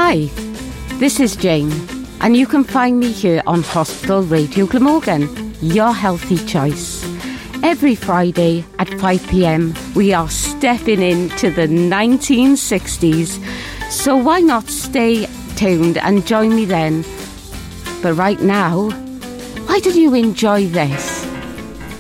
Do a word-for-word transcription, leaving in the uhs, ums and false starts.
Hi, this is Jane, and you can find me here on Hospital Radio Glamorgan, your healthy choice. Every Friday at five p.m, we are stepping into the nineteen sixties, so why not stay tuned and join me then? But right now, why don't you enjoy this?